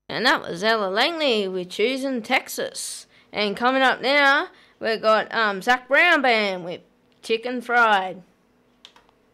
And that was Ella Langley with Choosing Texas. And coming up now, we've got Zac Brown Band with Chicken Fried.